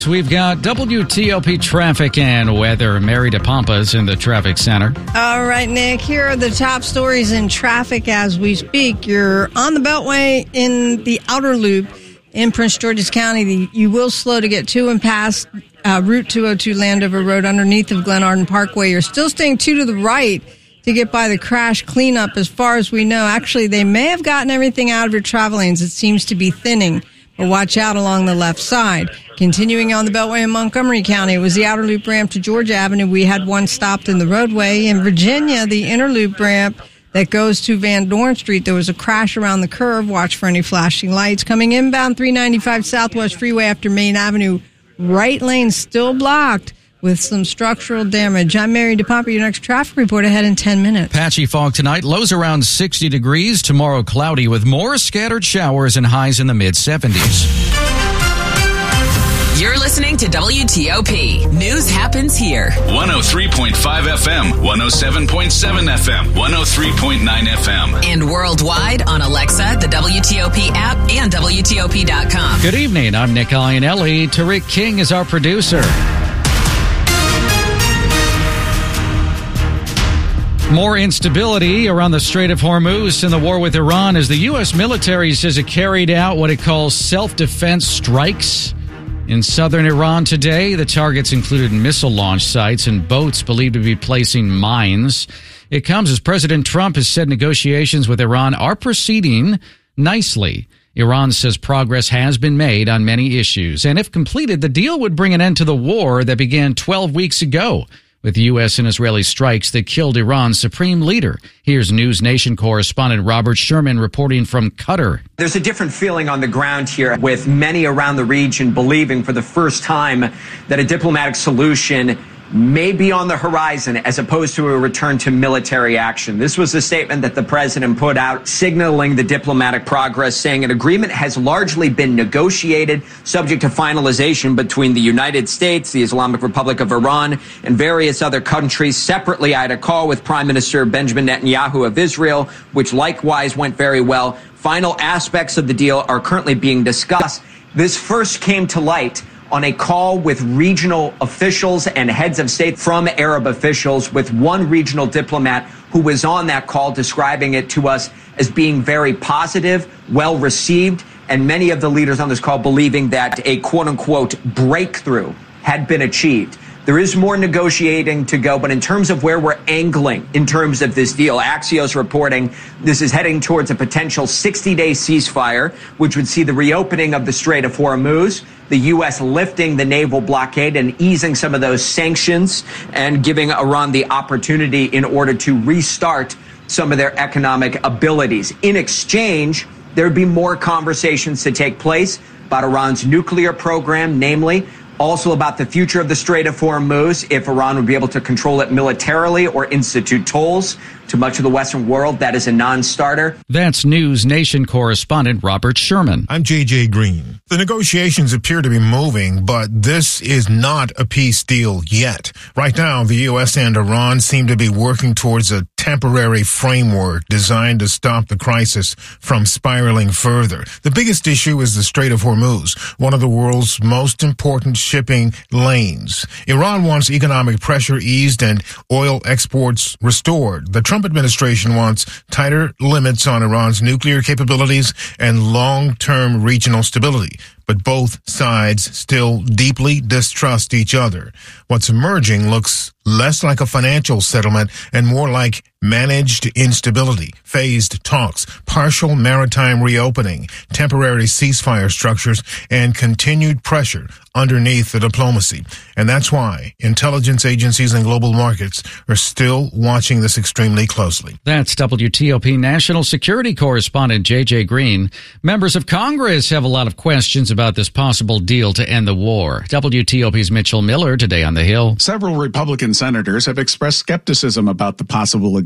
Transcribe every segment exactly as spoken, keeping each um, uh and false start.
We've got W T O P traffic and weather. Mary DePompas in the traffic center. All right, Nick, here are the top stories in traffic as we speak. You're on the Beltway in the outer loop in Prince George's County. You will slow to get to and past uh, Route two oh two Landover Road underneath of Glenarden Parkway. You're still staying two to the right to get by the crash cleanup as far as we know. Actually, they may have gotten everything out of your travel lanes. It seems to be thinning. But watch out along the left side. Continuing on the Beltway in Montgomery County, it was the outer loop ramp to Georgia Avenue. We had one stopped in the roadway. In Virginia, the inner loop ramp that goes to Van Dorn Street, there was a crash around the curve. Watch for any flashing lights. Coming inbound three ninety-five Southwest Freeway after Main Avenue, right lane still blocked with some structural damage. I'm Mary DePompa. Your next traffic report ahead in ten minutes. Patchy fog tonight. Lows around sixty degrees. Tomorrow cloudy with more scattered showers and highs in the mid seventies. You're listening to W T O P. News happens here. one oh three point five F M, one oh seven point seven F M, one oh three point nine F M. And worldwide on Alexa, the W T O P app, and W T O P dot com. Good evening. I'm Nick Iannelli. Tariq King is our producer. More instability around the Strait of Hormuz in the war with Iran as the U S military says it carried out what it calls self-defense strikes in southern Iran today. The targets included missile launch sites and boats believed to be placing mines. It comes as President Trump has said negotiations with Iran are proceeding nicely. Iran says progress has been made on many issues, and if completed, the deal would bring an end to the war that began twelve weeks ago with U S and Israeli strikes that killed Iran's supreme leader. Here's News Nation correspondent Robert Sherman reporting from Qatar. There's a different feeling on the ground here, with many around the region believing for the first time that a diplomatic solution may be on the horizon as opposed to a return to military action. This was a statement that the president put out signaling the diplomatic progress, saying an agreement has largely been negotiated, subject to finalization between the United States, the Islamic Republic of Iran, and various other countries. Separately, I had a call with Prime Minister Benjamin Netanyahu of Israel, which likewise went very well. Final aspects of the deal are currently being discussed. This first came to light on a call with regional officials and heads of state from Arab officials, with one regional diplomat who was on that call describing it to us as being very positive, well received, and many of the leaders on this call believing that a quote-unquote breakthrough had been achieved. There is more negotiating to go, but in terms of where we're angling in terms of this deal, Axios reporting this is heading towards a potential sixty-day ceasefire, which would see the reopening of the Strait of Hormuz, the U S lifting the naval blockade and easing some of those sanctions and giving Iran the opportunity in order to restart some of their economic abilities. In exchange, there would be more conversations to take place about Iran's nuclear program, namely also about the future of the Strait of Hormuz, if Iran would be able to control it militarily or institute tolls. To much of the Western world, that is a non-starter. That's News Nation correspondent Robert Sherman. I'm J J Green. The negotiations appear to be moving, but this is not a peace deal yet. Right now, the U S and Iran seem to be working towards a temporary framework designed to stop the crisis from spiraling further. The biggest issue is the Strait of Hormuz, one of the world's most important shipping lanes. Iran wants economic pressure eased and oil exports restored. The Trump administration wants tighter limits on Iran's nuclear capabilities and long-term regional stability. But both sides still deeply distrust each other. What's emerging looks less like a financial settlement and more like managed instability, phased talks, partial maritime reopening, temporary ceasefire structures, and continued pressure underneath the diplomacy. And that's why intelligence agencies and global markets are still watching this extremely closely. That's W T O P National Security Correspondent J J Green. Members of Congress have a lot of questions about this possible deal to end the war. W T O P's Mitchell Miller today on the Hill. Several Republican senators have expressed skepticism about the possible agreement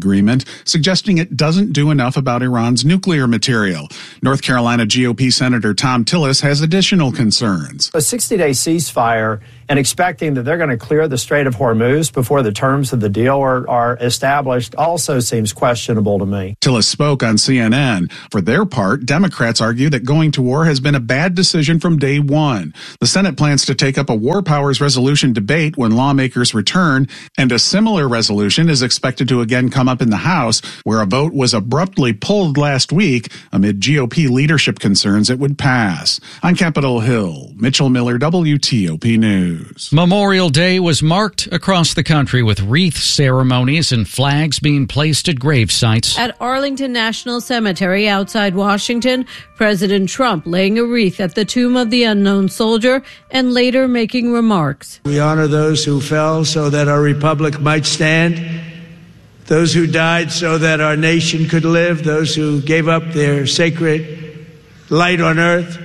agreement, suggesting it doesn't do enough about Iran's nuclear material. North Carolina G O P Senator Tom Tillis has additional concerns. A sixty-day ceasefire and expecting that they're going to clear the Strait of Hormuz before the terms of the deal are, are established also seems questionable to me. Tillis spoke on C N N. For their part, Democrats argue that going to war has been a bad decision from day one. The Senate plans to take up a war powers resolution debate when lawmakers return, and a similar resolution is expected to again come up in the House, where a vote was abruptly pulled last week amid G O P leadership concerns it would pass. On Capitol Hill, Mitchell Miller, W T O P News. Memorial Day was marked across the country with wreath ceremonies and flags being placed at grave sites. At Arlington National Cemetery outside Washington, President Trump laying a wreath at the tomb of the unknown soldier and later making remarks. We honor those who fell so that our republic might stand, those who died so that our nation could live, those who gave up their sacred light on earth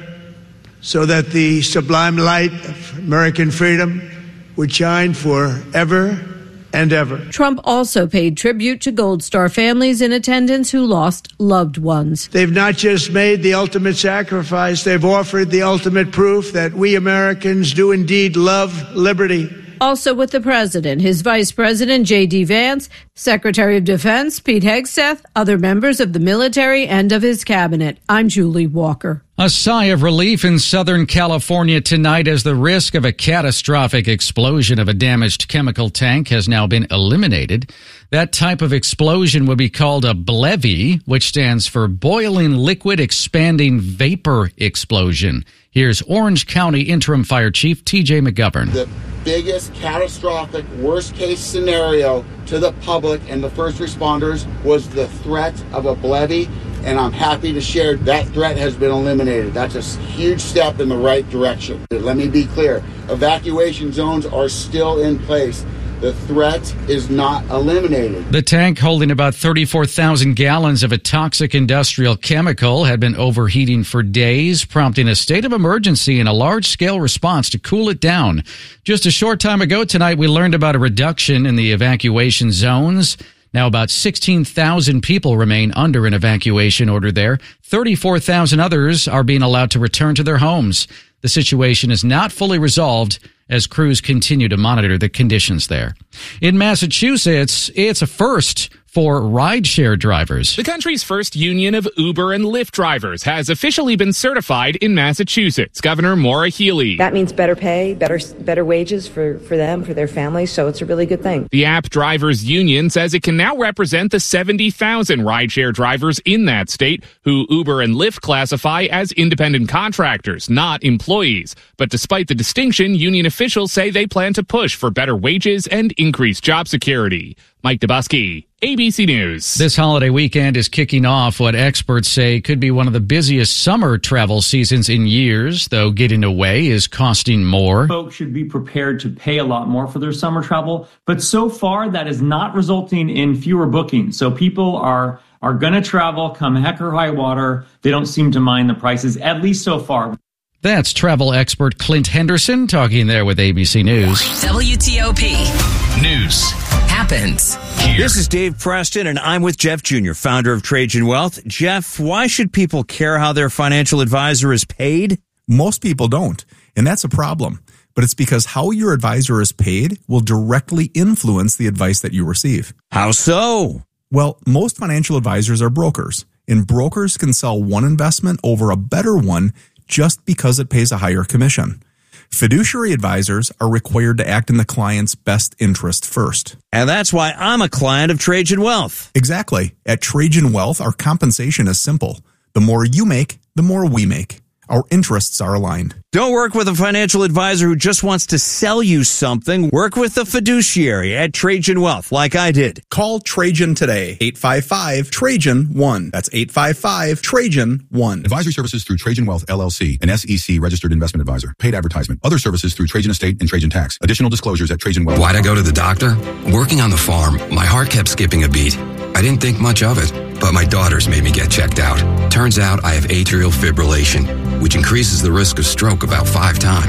so that the sublime light of American freedom would shine forever and ever. Trump also paid tribute to Gold Star families in attendance who lost loved ones. They've not just made the ultimate sacrifice, they've offered the ultimate proof that we Americans do indeed love liberty. Also with the president, his vice president, J D. Vance, Secretary of Defense, Pete Hegseth, other members of the military and of his cabinet. I'm Julie Walker. A sigh of relief in Southern California tonight as the risk of a catastrophic explosion of a damaged chemical tank has now been eliminated. That type of explosion would be called a B L E V I, which stands for Boiling Liquid Expanding Vapor Explosion. Here's Orange County Interim Fire Chief T J McGovern. The biggest catastrophic worst-case scenario to the public and the first responders was the threat of a B L E V I, and I'm happy to share that threat has been eliminated. That's a huge step in the right direction. Let me be clear. Evacuation zones are still in place. The threat is not eliminated. The tank holding about thirty-four thousand gallons of a toxic industrial chemical had been overheating for days, prompting a state of emergency and a large-scale response to cool it down. Just a short time ago tonight, we learned about a reduction in the evacuation zones. Now about sixteen thousand people remain under an evacuation order there. thirty-four thousand others are being allowed to return to their homes. The situation is not fully resolved as crews continue to monitor the conditions there. In Massachusetts, it's a first for rideshare drivers. The country's first union of Uber and Lyft drivers has officially been certified in Massachusetts. Governor Maura Healey. That means better pay, better better wages for, for them, for their families, so it's a really good thing. The App Drivers Union says it can now represent the seventy thousand rideshare drivers in that state who Uber and Lyft classify as independent contractors, not employees. But despite the distinction, union officials say they plan to push for better wages and increased job security. Mike Dubusky, A B C News. This holiday weekend is kicking off what experts say could be one of the busiest summer travel seasons in years, though getting away is costing more. Folks should be prepared to pay a lot more for their summer travel, but so far that is not resulting in fewer bookings. So people are are going to travel come heck or high water. They don't seem to mind the prices, at least so far. That's travel expert Clint Henderson talking there with A B C News. W T O P News happens here. This is Dave Preston, and I'm with Jeff Junior, founder of Trajan Wealth. Jeff, why should people care how their financial advisor is paid? Most people don't, and that's a problem. But it's because how your advisor is paid will directly influence the advice that you receive. How so? Well, most financial advisors are brokers, and brokers can sell one investment over a better one just because it pays a higher commission. Fiduciary advisors are required to act in the client's best interest first. And that's why I'm a client of Trajan Wealth. Exactly. At Trajan Wealth, our compensation is simple. The more you make, the more we make. Our interests are aligned. Don't work with a financial advisor who just wants to sell you something. Work with a fiduciary at Trajan Wealth, like I did. Call Trajan today. eight five five, Trajan one. That's eight five five, Trajan one. Advisory services through Trajan Wealth, L L C, an S E C registered investment advisor. Paid advertisement. Other services through Trajan Estate and Trajan Tax. Additional disclosures at Trajan Wealth. Why'd I go to the doctor? Working on the farm, my heart kept skipping a beat. I didn't think much of it, but my daughters made me get checked out. Turns out I have atrial fibrillation, which increases the risk of stroke about five times.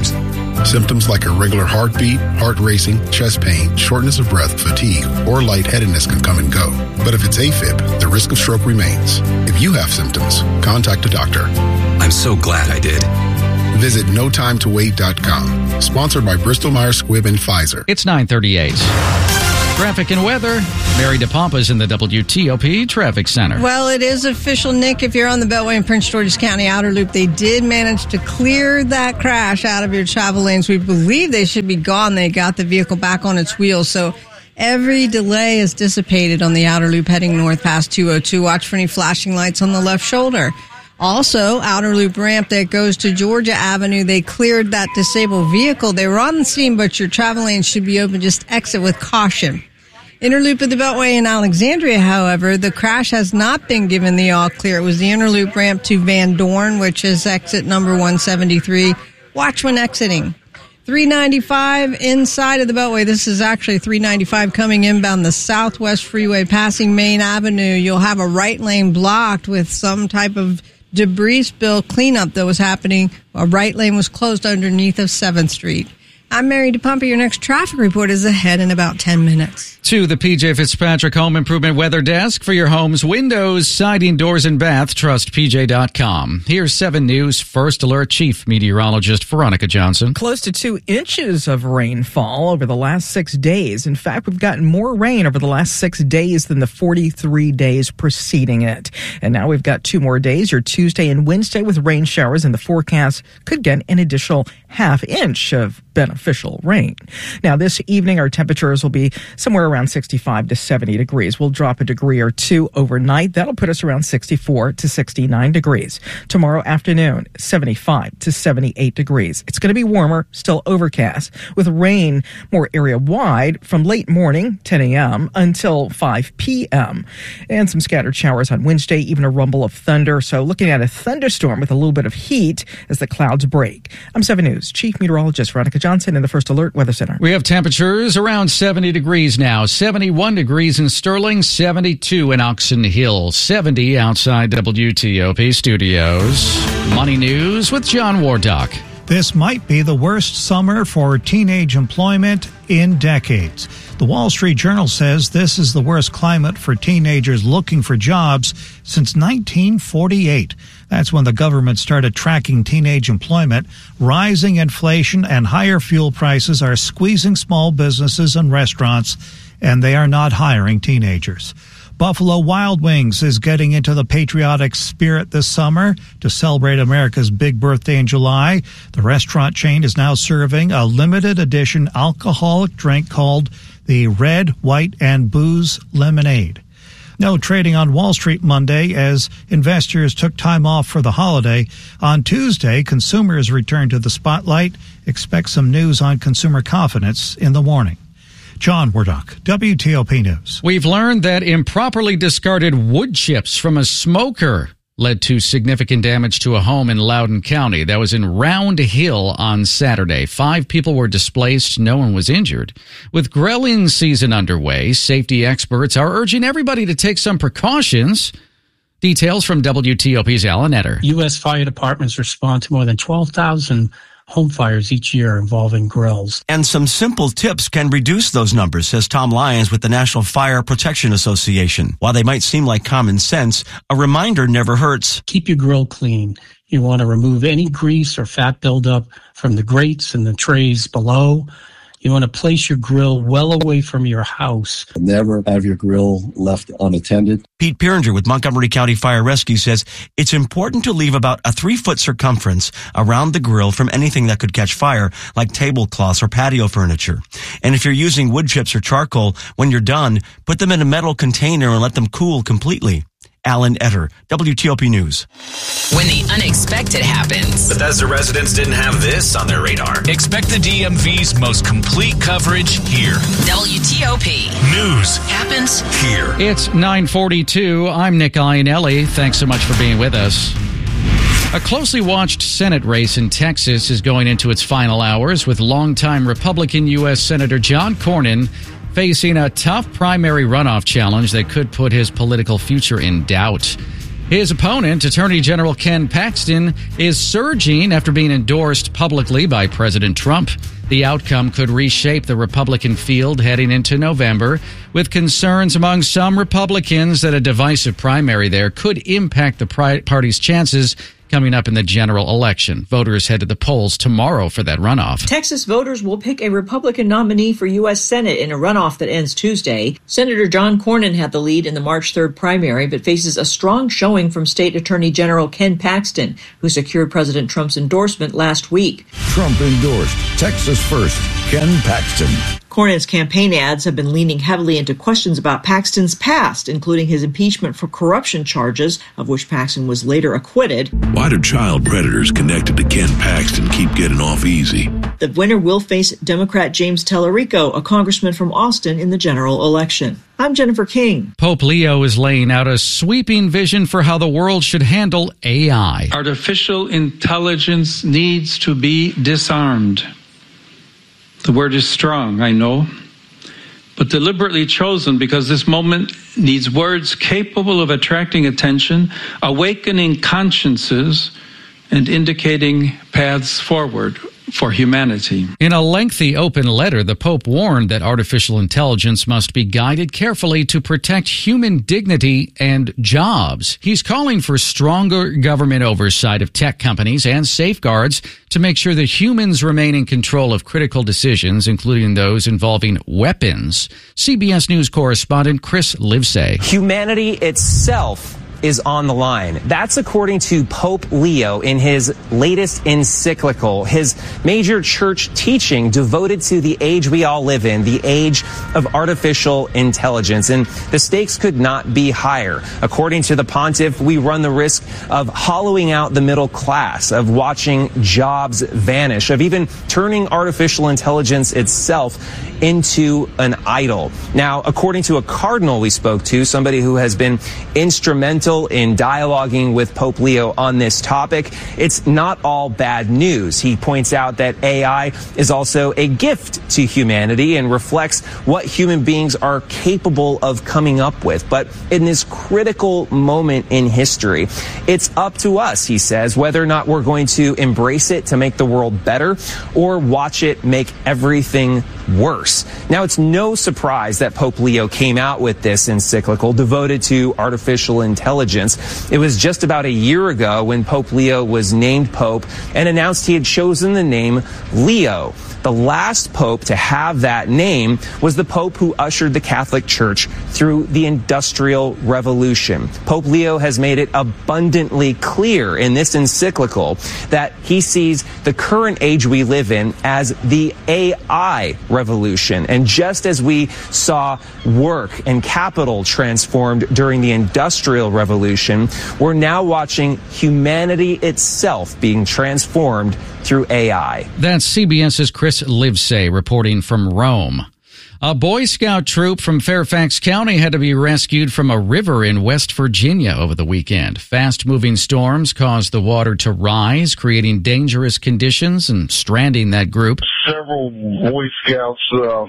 Symptoms like irregular heartbeat, heart racing, chest pain, shortness of breath, fatigue, or lightheadedness can come and go. But if it's AFib, the risk of stroke remains. If you have symptoms, contact a doctor. I'm so glad I did. Visit no time to wait dot com. Sponsored by Bristol-Myers Squibb and Pfizer. It's nine thirty-eight. Traffic and weather. Mary DePompa's in the W T O P Traffic Center. Well, it is official, Nick. If you're on the Beltway in Prince George's County Outer Loop, they did manage to clear that crash out of your travel lanes. We believe they should be gone. They got the vehicle back on its wheels. So every delay is dissipated on the Outer Loop heading north past two oh two. Watch for any flashing lights on the left shoulder. Also, Outer Loop ramp that goes to Georgia Avenue, they cleared that disabled vehicle. They were on the scene, but your travel lanes should be open. Just exit with caution. Interloop of the Beltway in Alexandria, however, the crash has not been given the all clear. It was the interloop ramp to Van Dorn, which is exit number one seventy-three. Watch when exiting. three ninety-five inside of the Beltway. This is actually three ninety-five coming inbound the Southwest Freeway, passing Main Avenue. You'll have a right lane blocked with some type of debris spill cleanup that was happening. A right lane was closed underneath of seventh Street. I'm Mary DePompa. Your next traffic report is ahead in about ten minutes. To the P J Fitzpatrick Home Improvement Weather Desk for your home's windows, siding, doors, and bath. Trust P J dot com. Here's seven News First Alert Chief Meteorologist Veronica Johnson. Close to two inches of rainfall over the last six days. In fact, we've gotten more rain over the last six days than the forty-three days preceding it. And now we've got two more days, your Tuesday and Wednesday, with rain showers, and the forecast could get an additional half inch of beneficial rain. Now, this evening, our temperatures will be somewhere around sixty-five to seventy degrees. We'll drop a degree or two overnight. That'll put us around sixty-four to sixty-nine degrees. Tomorrow afternoon, seventy-five to seventy-eight degrees. It's going to be warmer, still overcast, with rain more area-wide from late morning, ten a.m., until five p.m. And some scattered showers on Wednesday, even a rumble of thunder. So looking at a thunderstorm with a little bit of heat as the clouds break. I'm seven News Chief Meteorologist Veronica Johnson in the First Alert Weather Center. We have temperatures around seventy degrees now. seventy-one degrees in Sterling, seventy-two in Oxon Hill, seventy outside W T O P studios. Money News with John Wardock. This might be the worst summer for teenage employment in decades. The Wall Street Journal says this is the worst climate for teenagers looking for jobs since nineteen forty-eight. That's when the government started tracking teenage employment. Rising inflation and higher fuel prices are squeezing small businesses and restaurants, and they are not hiring teenagers. Buffalo Wild Wings is getting into the patriotic spirit this summer to celebrate America's big birthday in July. The restaurant chain is now serving a limited edition alcoholic drink called the Red, White, and Booze Lemonade. No trading on Wall Street Monday as investors took time off for the holiday. On Tuesday, consumers returned to the spotlight. Expect some news on consumer confidence in the morning. John Wardock, W T O P News. We've learned that improperly discarded wood chips from a smoker led to significant damage to a home in Loudoun County. That was in Round Hill on Saturday. Five people were displaced. No one was injured. With grilling season underway, safety experts are urging everybody to take some precautions. Details from W T O P's Alan Etter. U S fire departments respond to more than twelve thousand home fires each year involving grills. And some simple tips can reduce those numbers, says Tom Lyons with the National Fire Protection Association. While they might seem like common sense, a reminder never hurts. Keep your grill clean. You want to remove any grease or fat buildup from the grates and the trays below. You want to place your grill well away from your house. Never have your grill left unattended. Pete Pieringer with Montgomery County Fire Rescue says it's important to leave about a three-foot circumference around the grill from anything that could catch fire, like tablecloths or patio furniture. And if you're using wood chips or charcoal, when you're done, put them in a metal container and let them cool completely. Alan Etter, W T O P News. When the unexpected happens. Bethesda residents didn't have this on their radar. Expect the D M V's most complete coverage here. W T O P News happens here. It's nine forty-two. I'm Nick Iannelli. Thanks so much for being with us. A closely watched Senate race in Texas is going into its final hours with longtime Republican U S Senator John Cornyn facing a tough primary runoff challenge that could put his political future in doubt. His opponent, Attorney General Ken Paxton, is surging after being endorsed publicly by President Trump. The outcome could reshape the Republican field heading into November, with concerns among some Republicans that a divisive primary there could impact the party's chances coming up in the general election. Voters head to the polls tomorrow for that runoff. Texas voters will pick a Republican nominee for U S Senate in a runoff that ends Tuesday. Senator John Cornyn had the lead in the March third primary, but faces a strong showing from State Attorney General Ken Paxton, who secured President Trump's endorsement last week. Trump endorsed Texas First Ken Paxton. Cornyn's campaign ads have been leaning heavily into questions about Paxton's past, including his impeachment for corruption charges, of which Paxton was later acquitted. Why do child predators connected to Ken Paxton keep getting off easy? The winner will face Democrat James Tellerico, a congressman from Austin, in the general election. I'm Jennifer King. Pope Leo is laying out a sweeping vision for how the world should handle A I. Artificial intelligence needs to be disarmed. The word is strong, I know, but deliberately chosen because this moment needs words capable of attracting attention, awakening consciences, and indicating paths forward for humanity. In a lengthy open letter, the Pope warned that artificial intelligence must be guided carefully to protect human dignity and jobs. He's calling for stronger government oversight of tech companies and safeguards to make sure that humans remain in control of critical decisions, including those involving weapons. C B S News correspondent Chris Livesay. Humanity itself is on the line. That's according to Pope Leo in his latest encyclical, his major church teaching devoted to the age we all live in, the age of artificial intelligence. And the stakes could not be higher. According to the pontiff, we run the risk of hollowing out the middle class, of watching jobs vanish, of even turning artificial intelligence itself into an idol. Now, according to a cardinal we spoke to, somebody who has been instrumental in dialoguing with Pope Leo on this topic, it's not all bad news. He points out that A I is also a gift to humanity and reflects what human beings are capable of coming up with. But in this critical moment in history, it's up to us, he says, whether or not we're going to embrace it to make the world better or watch it make everything worse. Now, it's no surprise that Pope Leo came out with this encyclical devoted to artificial intelligence. It was just about a year ago when Pope Leo was named Pope and announced he had chosen the name Leo. The last pope to have that name was the pope who ushered the Catholic Church through the Industrial Revolution. Pope Leo has made it abundantly clear in this encyclical that he sees the current age we live in as the A I revolution. And just as we saw work and capital transformed during the Industrial Revolution, we're now watching humanity itself being transformed through A I. That's CBS's Chris Livesay reporting from Rome. A Boy Scout troop from Fairfax County had to be rescued from a river in West Virginia over the weekend. Fast-moving storms caused the water to rise, creating dangerous conditions and stranding that group. Several Boy Scouts uh,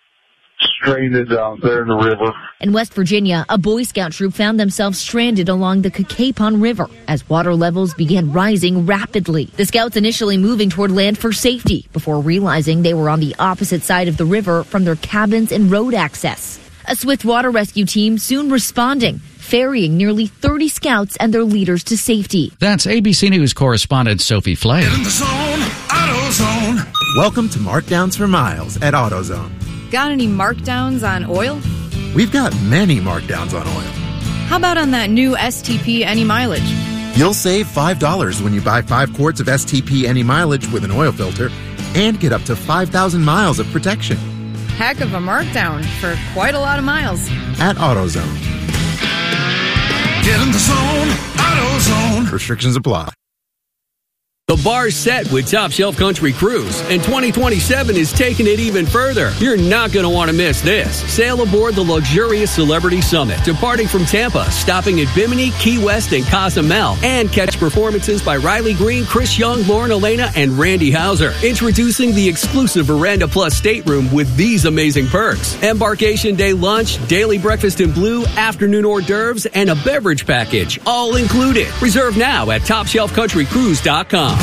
stranded out there in the river. In West Virginia, a Boy Scout troop found themselves stranded along the Capon River as water levels began rising rapidly. The scouts initially moving toward land for safety before realizing they were on the opposite side of the river from their cabins and road access. A swift water rescue team soon responding, ferrying nearly thirty scouts and their leaders to safety. That's A B C News correspondent Sophie Flay. In the zone, AutoZone. Welcome to Markdowns for Miles at AutoZone. Got any markdowns on oil? We've got many markdowns on oil. How about on that new S T P Any Mileage? You'll save five dollars when you buy five quarts of S T P Any Mileage with an oil filter and get up to five thousand miles of protection. Heck of a markdown for quite a lot of miles. At AutoZone. Get in the zone, AutoZone. Restrictions apply. The bar's set with Top Shelf Country Cruise, and twenty twenty-seven is taking it even further. You're not going to want to miss this. Sail aboard the luxurious Celebrity Summit, departing from Tampa, stopping at Bimini, Key West, and Cozumel, and catch performances by Riley Green, Chris Young, Lauren Elena, and Randy Hauser. Introducing the exclusive Veranda Plus stateroom with these amazing perks. Embarkation day lunch, daily breakfast in blue, afternoon hors d'oeuvres, and a beverage package, all included. Reserve now at top shelf country cruise dot com.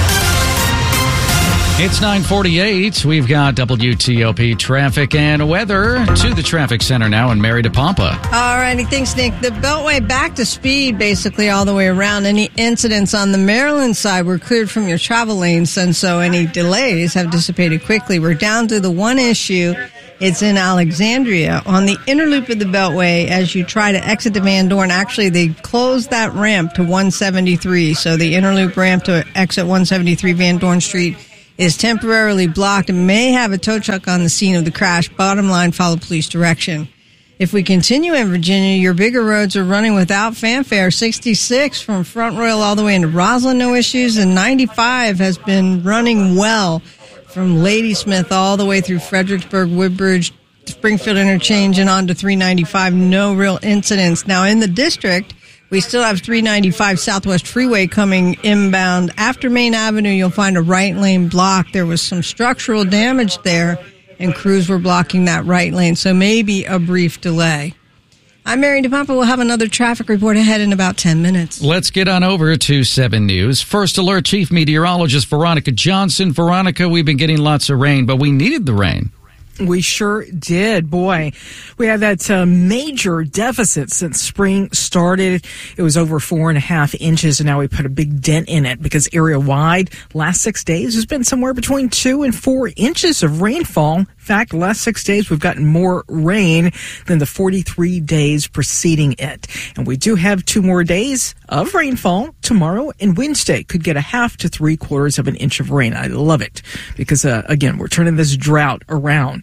It's nine forty-eight. We've got W T O P traffic and weather to the traffic center now in Mary DePompa. All righty. Thanks, Nick. The Beltway back to speed basically all the way around. Any incidents on the Maryland side were cleared from your travel lanes, and so any delays have dissipated quickly. We're down to the one issue. It's in Alexandria on the inner loop of the Beltway as you try to exit to Van Dorn. Actually, they closed that ramp to one seventy-three, so the inner loop ramp to exit one seventy-three Van Dorn Street is temporarily blocked and may have a tow truck on the scene of the crash. Bottom line, follow police direction. If we continue in Virginia, your bigger roads are running without fanfare. sixty-six from Front Royal all the way into Roslyn, no issues, and ninety-five has been running well from Ladysmith all the way through Fredericksburg, Woodbridge, Springfield Interchange, and on to three ninety-five. No real incidents. Now, in the district, we still have three ninety-five Southwest Freeway coming inbound. After Main Avenue, you'll find a right lane block. There was some structural damage there, and crews were blocking that right lane, so maybe a brief delay. I'm Mary DePompa. We'll have another traffic report ahead in about ten minutes. Let's get on over to seven News. First Alert Chief Meteorologist Veronica Johnson. Veronica, we've been getting lots of rain, but we needed the rain. We sure did. Boy, we had that uh, major deficit since spring started. It was over four and a half inches, and now we put a big dent in it because area-wide, last six days has been somewhere between two and four inches of rainfall. In fact, last six days we've gotten more rain than the forty-three days preceding it. And we do have two more days of rainfall. Tomorrow and Wednesday could get a half to three quarters of an inch of rain. I love it because, uh, again, we're turning this drought around.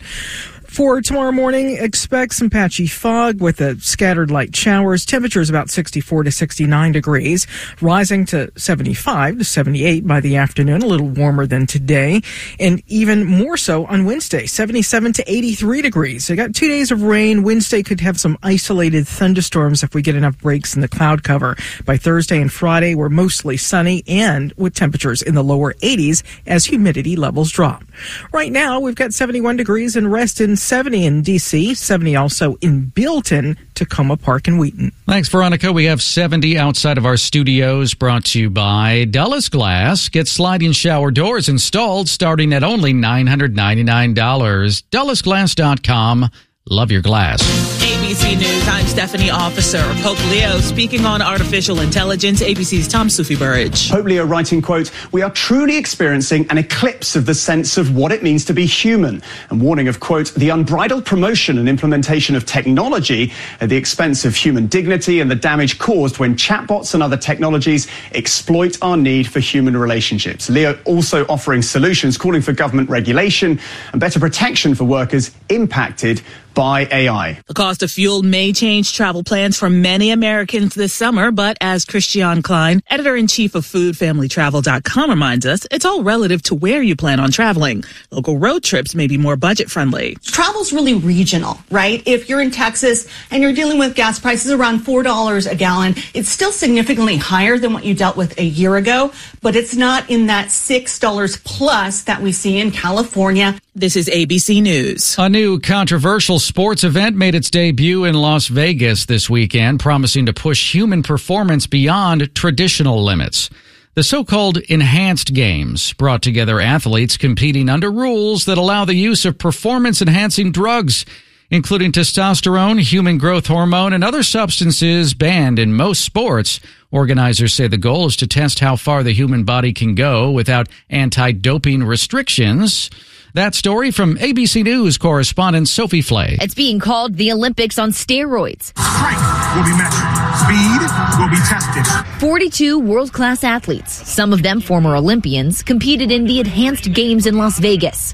For tomorrow morning, expect some patchy fog with a scattered light showers. Temperatures about sixty-four to sixty-nine degrees, rising to seventy-five to seventy-eight by the afternoon, a little warmer than today, and even more so on Wednesday, seventy-seven to eighty-three degrees. So got two days of rain. Wednesday could have some isolated thunderstorms if we get enough breaks in the cloud cover. By Thursday and Friday, we're mostly sunny and with temperatures in the lower eighties as humidity levels drop. Right now, we've got seventy-one degrees in Reston, seventy in D C, seventy also in Bealton, Tacoma Park, and Wheaton. Thanks, Veronica. We have seventy outside of our studios, brought to you by Dulles Glass. Get sliding shower doors installed starting at only nine hundred ninety-nine dollars. Dulles Glass dot com. Love your glass. A B C News, I'm Stephanie Officer. Pope Leo speaking on artificial intelligence. A B C's Tom Sufi Burridge. Pope Leo writing, quote, "We are truly experiencing an eclipse of the sense of what it means to be human," and warning of, quote, "the unbridled promotion and implementation of technology at the expense of human dignity and the damage caused when chatbots and other technologies exploit our need for human relationships." Leo also offering solutions, calling for government regulation and better protection for workers impacted by A I. The cost of fuel may change travel plans for many Americans this summer, but as Christian Klein, editor-in-chief of food family travel dot com, reminds us, it's all relative to where you plan on traveling. Local road trips may be more budget-friendly. Travel's really regional, right? If you're in Texas and you're dealing with gas prices around four dollars a gallon, it's still significantly higher than what you dealt with a year ago, but it's not in that six dollars plus that we see in California. This is A B C News. A new controversial sports event made its debut in Las Vegas this weekend, promising to push human performance beyond traditional limits. The so-called Enhanced Games brought together athletes competing under rules that allow the use of performance-enhancing drugs, including testosterone, human growth hormone, and other substances banned in most sports. Organizers say the goal is to test how far the human body can go without anti-doping restrictions. That story from A B C News correspondent Sophie Flay. It's being called the Olympics on steroids. Strength will be measured. Speed will be tested. forty-two world-class athletes, some of them former Olympians, competed in the Enhanced Games in Las Vegas.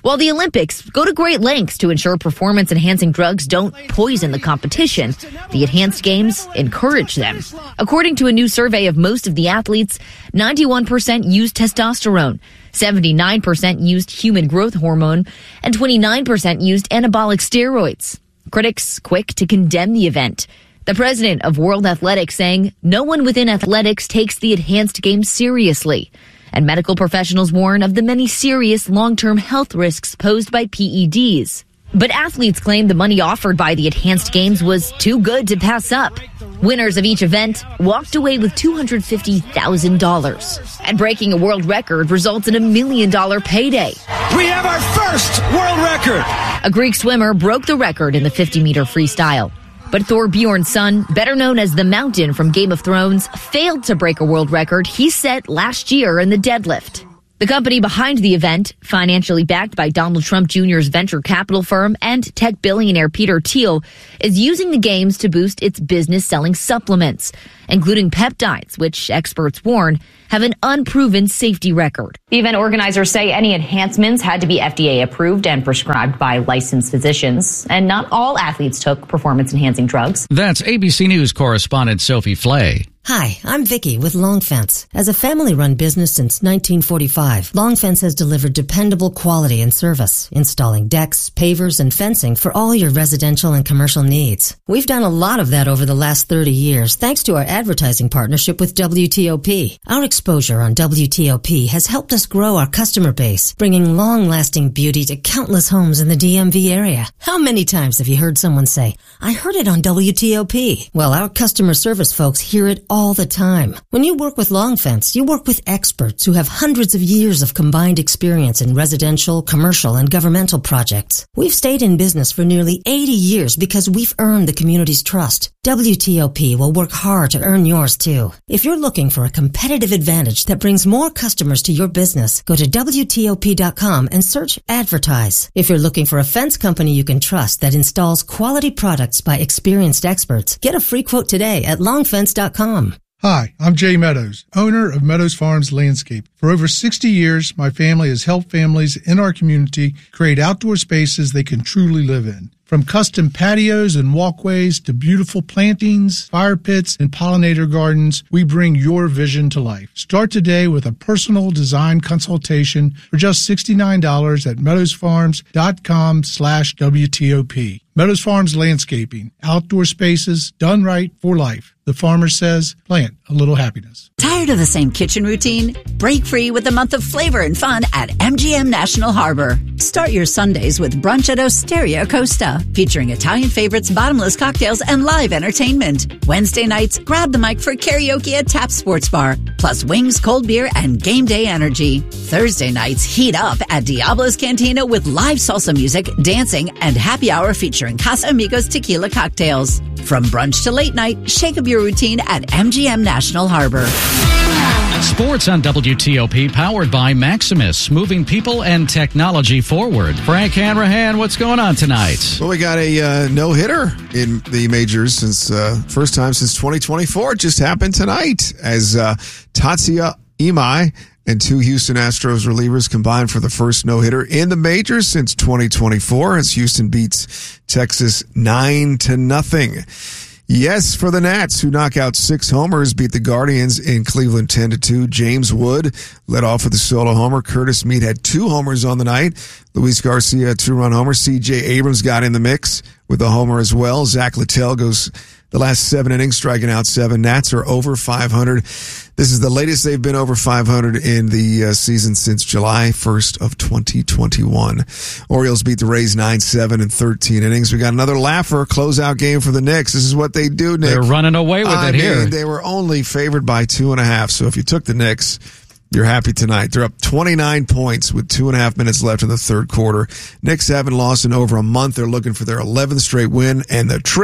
While the Olympics go to great lengths to ensure performance-enhancing drugs don't poison the competition, the enhanced games encourage them. According to a new survey of most of the athletes, ninety-one percent used testosterone, seventy-nine percent used human growth hormone, and twenty-nine percent used anabolic steroids. Critics quick to condemn the event. The president of World Athletics saying no one within athletics takes the enhanced games seriously. And medical professionals warn of the many serious long-term health risks posed by P E Ds. But athletes claim the money offered by the enhanced games was too good to pass up. Winners of each event walked away with two hundred fifty thousand dollars. And breaking a world record results in a million dollar payday. We have our first world record! A Greek swimmer broke the record in the fifty meter freestyle. But Thorbjorn's son, better known as the Mountain from Game of Thrones, failed to break a world record he set last year in the deadlift. The company behind the event, financially backed by Donald Trump Junior's venture capital firm and tech billionaire Peter Thiel, is using the games to boost its business selling supplements, including peptides, which experts warn have an unproven safety record. The event organizers say any enhancements had to be F D A approved and prescribed by licensed physicians, and not all athletes took performance-enhancing drugs. That's A B C News correspondent Sophie Flay. Hi, I'm Vicky with Long Fence. As a family-run business since nineteen forty-five, Long Fence has delivered dependable quality and service, installing decks, pavers, and fencing for all your residential and commercial needs. We've done a lot of that over the last thirty years, thanks to our advertising partnership with W T O P. Our exposure on W T O P has helped us grow our customer base, bringing long-lasting beauty to countless homes in the D M V area. How many times have you heard someone say, "I heard it on W T O P"? Well, our customer service folks hear it all the time. When you work with Long Fence, you work with experts who have hundreds of years of combined experience in residential, commercial, and governmental projects. We've stayed in business for nearly eighty years because we've earned the community's trust. W T O P will work hard to earn yours too. If you're looking for a competitive advantage that brings more customers to your business, go to W T O P dot com and search advertise. If you're looking for a fence company you can trust that installs quality products by experienced experts, get a free quote today at long fence dot com. Hi, I'm Jay Meadows, owner of Meadows Farms Landscape. For over sixty years, my family has helped families in our community create outdoor spaces they can truly live in. From custom patios and walkways to beautiful plantings, fire pits, and pollinator gardens, we bring your vision to life. Start today with a personal design consultation for just sixty-nine dollars at meadows farms dot com slash W T O P. Meadows Farms Landscaping, outdoor spaces done right for life. The farmer says, plant a little happiness. Tired of the same kitchen routine? Break free with a month of flavor and fun at M G M National Harbor. Start your Sundays with brunch at Osteria Costa, featuring Italian favorites, bottomless cocktails, and live entertainment. Wednesday nights, grab the mic for karaoke at Tap Sports Bar, plus wings, cold beer, and game day energy. Thursday nights, heat up at Diablo's Cantina with live salsa music, dancing, and happy hour featuring Casa Amigos tequila cocktails. From brunch to late night, shake up your routine at M G M National Harbor. Sports on W T O P, powered by Maximus, moving people and technology forward. Frank Hanrahan, what's going on tonight? Well, we got a uh, no-hitter in the majors since uh, first time since twenty twenty-four. It just happened tonight as uh, Tatsuya Imai and two Houston Astros relievers combined for the first no-hitter in the majors since twenty twenty-four as Houston beats Texas nine to nothing. Yes, for the Nats, who knock out six homers, beat the Guardians in Cleveland ten to two. James Wood led off with a solo homer. Curtis Mead had two homers on the night. Luis Garcia, a two-run homer. C J Abrams got in the mix with a homer as well. Zach Littell goes the last seven innings, striking out seven. Nats are over five hundred. This is the latest they've been over five hundred in the uh, season since July first of twenty twenty-one. Orioles beat the Rays nine seven in thirteen innings. We got another laugher, closeout game for the Knicks. This is what they do, Nick. They're running away with I it mean, here. They were only favored by two and a half. So if you took the Knicks, you're happy tonight. They're up twenty-nine points with two and a half minutes left in the third quarter. Knicks haven't lost in over a month. They're looking for their eleventh straight win, and the trip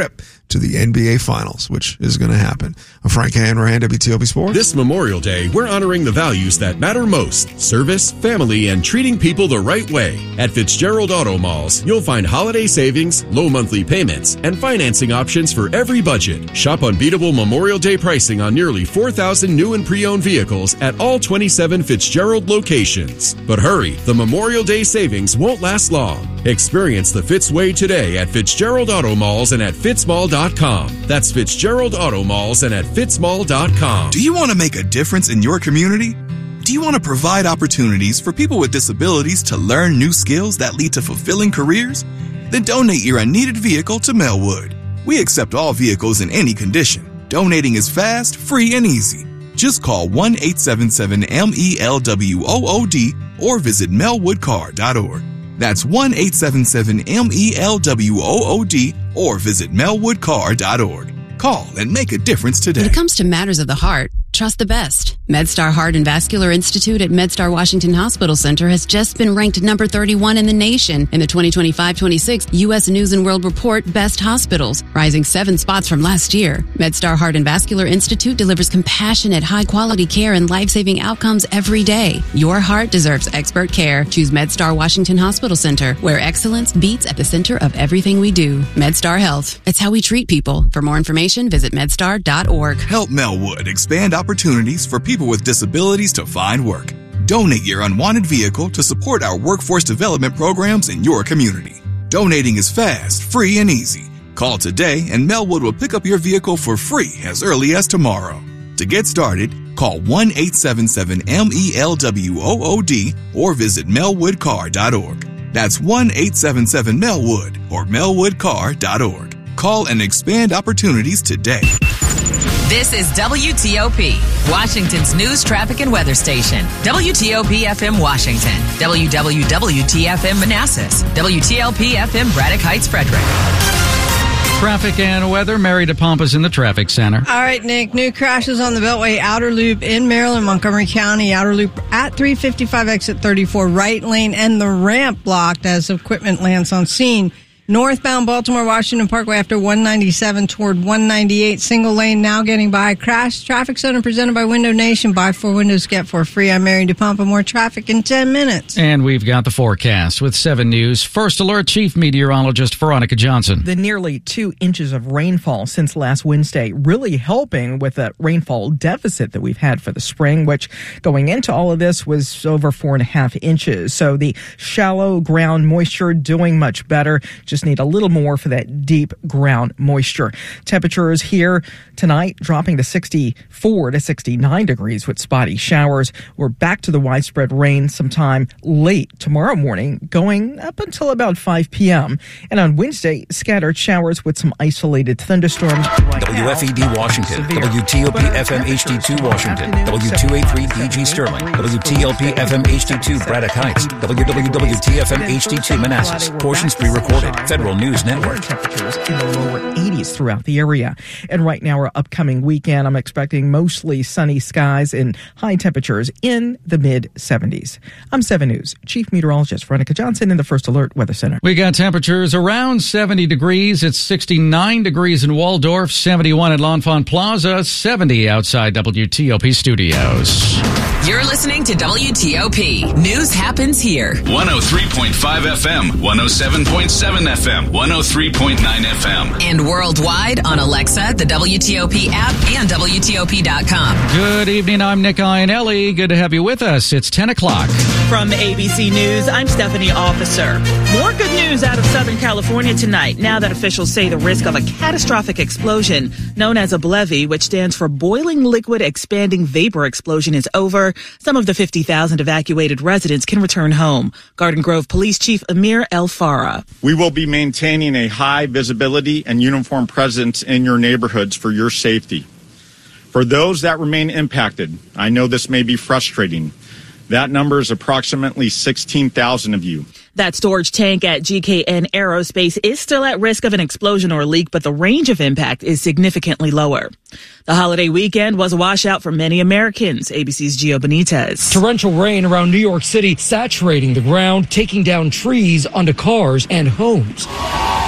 to the N B A Finals, which is going to happen. I'm Frank Hanrahan, W T O P Sports. This Memorial Day, we're honoring the values that matter most: service, family, and treating people the right way. At Fitzgerald Auto Malls, you'll find holiday savings, low monthly payments, and financing options for every budget. Shop unbeatable Memorial Day pricing on nearly four thousand new and pre-owned vehicles at all twenty-seven Fitzgerald locations. But hurry, the Memorial Day savings won't last long. Experience the Fitz way today at Fitzgerald Auto Malls and at fitzmall dot com. That's Fitzgerald Auto Malls and at fitzmall dot com. Do you want to make a difference in your community? Do you want to provide opportunities for people with disabilities to learn new skills that lead to fulfilling careers? Then donate your unneeded vehicle to Melwood. We accept all vehicles in any condition. Donating is fast, free, and easy. Just call one eight seven seven M E L W O O D or visit melwood car dot org. That's one eight seven seven M E L W O O D or visit melwood car dot org. Call and make a difference today. When it comes to matters of the heart, trust the best. MedStar Heart and Vascular Institute at MedStar Washington Hospital Center has just been ranked number thirty-one in the nation in the twenty twenty-five twenty-six U S News and World Report Best Hospitals, rising seven spots from last year. MedStar Heart and Vascular Institute delivers compassionate, high-quality care and life-saving outcomes every day. Your heart deserves expert care. Choose MedStar Washington Hospital Center, where excellence beats at the center of everything we do. MedStar Health. It's how we treat people. For more information, visit medstar dot org. Help Melwood expand opportunities for people with disabilities to find work. Donate your unwanted vehicle to support our workforce development programs in your community. Donating is fast, free, and easy. Call today and Melwood will pick up your vehicle for free as early as tomorrow. To get started, call one eight seven seven M E L W O O D or visit melwood car dot org. That's one eight seven seven Melwood or melwood car dot org. Call and expand opportunities today. This is W T O P, Washington's news, traffic, and weather station. W T O P F M Washington, W W W T F M Manassas, W T L P F M Braddock Heights, Frederick. Traffic and weather. Mary DePompas in the traffic center. All right, Nick. New crashes on the Beltway Outer Loop in Maryland, Montgomery County. Outer Loop at three fifty-five, exit thirty-four, right lane, and the ramp blocked as equipment lands on scene. Northbound Baltimore Washington Parkway after one ninety-seven toward one ninety-eight. Single lane now getting by. Crash Traffic Center presented by Window Nation. Buy four windows, get four free. I'm Mary DePompa. More traffic in ten minutes. And we've got the forecast with seven News. First Alert Chief Meteorologist Veronica Johnson. The nearly two inches of rainfall since last Wednesday really helping with the rainfall deficit that we've had for the spring, which going into all of this was over four and a half inches. So the shallow ground moisture doing much better. Just need a little more for that deep ground moisture. Temperatures here tonight dropping to sixty-four to sixty-nine degrees with spotty showers. We're back to the widespread rain sometime late tomorrow morning, going up until about five p.m. And on Wednesday, scattered showers with some isolated thunderstorms. Right W F E D Washington, W T O P F M H D two Washington, W two eighty-three D G Sterling, W T L P F M H D two Braddock Heights, W W W T F M H D two Manassas. Portions pre-recorded. Federal News Network. Temperatures in the lower eighties throughout the area. And right now, our upcoming weekend, I'm expecting mostly sunny skies and high temperatures in the mid seventies. I'm seven News Chief Meteorologist Veronica Johnson in the First Alert Weather Center. We got temperatures around seventy degrees. It's sixty-nine degrees in Waldorf, seventy-one at L'Enfant Plaza, seventy outside W T O P Studios. You're listening to W T O P. News happens here. one oh three point five F M, one oh seven point seven F M, one oh three point nine F M. And worldwide on Alexa, the W T O P app, and W T O P dot com. Good evening. I'm Nick Iannelli. Good to have you with us. It's ten o'clock. From A B C News, I'm Stephanie Officer. More good news out of Southern California tonight, now that officials say the risk of a catastrophic explosion, known as a B L E V I, which stands for Boiling Liquid Expanding Vapor Explosion, is over. Some of the fifty thousand evacuated residents can return home. Garden Grove Police Chief Amir El Farah. We will be maintaining a high visibility and uniform presence in your neighborhoods for your safety. For those that remain impacted, I know this may be frustrating. That number is approximately sixteen thousand of you. That storage tank at G K N Aerospace is still at risk of an explosion or leak, but the range of impact is significantly lower. The holiday weekend was a washout for many Americans. A B C's Gio Benitez. Torrential rain around New York City, saturating the ground, taking down trees onto cars and homes.